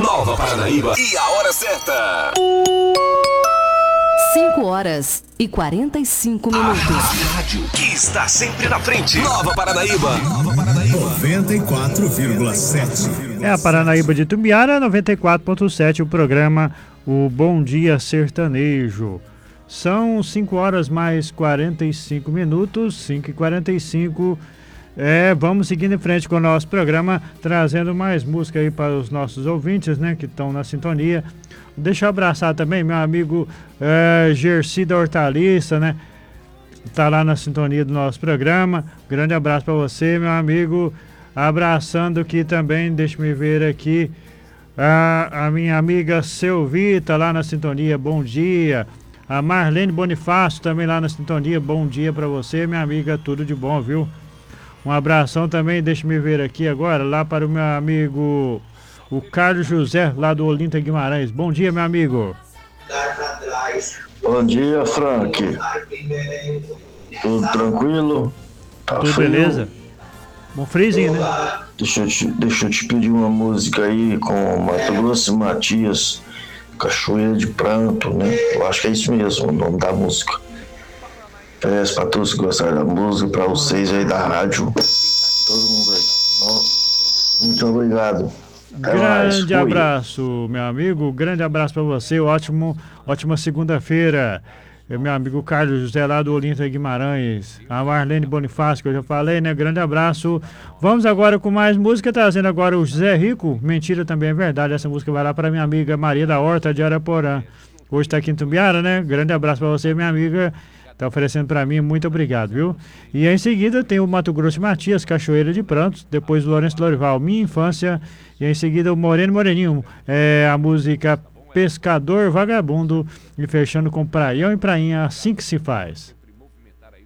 Nova Paranaíba e a hora certa. 5h45. Rádio que está sempre na frente. Nova Paranaíba. 94,7. É a Paranaíba de Itumbiara, 94,7, o programa O Bom Dia Sertanejo. São 5h45, 5h45. Vamos seguindo em frente com o nosso programa, trazendo mais música aí para os nossos ouvintes, né, que estão na sintonia. Deixa eu abraçar também meu amigo Gersi da Hortaliça, né? Tá lá na sintonia do nosso programa. Grande abraço para você, meu amigo. Abraçando aqui também, deixa-me ver aqui, a minha amiga Selvita lá na sintonia, bom dia. A Marlene Bonifácio também lá na sintonia, bom dia para você, minha amiga, tudo de bom, viu? Um abração também, deixa-me ver aqui agora, lá para o meu amigo, o Carlos José, lá do Olinda Guimarães. Bom dia, meu amigo. Bom dia, Frank. Tudo tranquilo? Tá tudo frio? Beleza? Bom friozinho, né? Deixa eu te pedir uma música aí com Mato Grosso e Matias, Cachoeira de Pranto, né? Eu acho que é isso mesmo o nome da música. Peço pra todos que gostaram da música, pra vocês aí da rádio, todo mundo aí. Muito obrigado. Grande abraço, meu amigo. Grande abraço para você. Ótima segunda-feira. Meu amigo Carlos José lá do Olinda Guimarães. A Marlene Bonifácio, que eu já falei, né? Grande abraço. Vamos agora com mais música, trazendo agora o José Rico. Mentira, também é verdade. Essa música vai lá para minha amiga Maria da Horta de Araporã. Hoje está aqui em Itumbiara, né? Grande abraço para você, minha amiga. Tá oferecendo para mim, muito obrigado, viu? E em seguida tem o Mato Grosso e Matias, Cachoeira de Prantos, depois o Lourenço Lorival, Minha Infância, e em seguida o Moreno Moreninho, a música Pescador Vagabundo, e fechando com Praião e Prainha, Assim Que Se Faz.